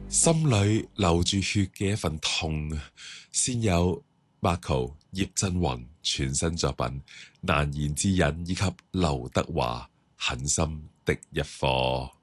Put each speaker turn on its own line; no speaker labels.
心裏流住血嘅一份痛，先有 Marco 葉振宏全新作品《難言之隱》以及劉德華狠心的一課。